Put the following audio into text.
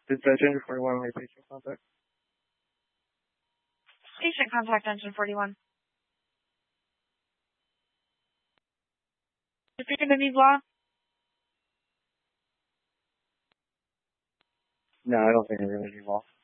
Dispatch engine 41, my patient contact. Patient contact engine 41. You picking any law? No, I don't think I really need law.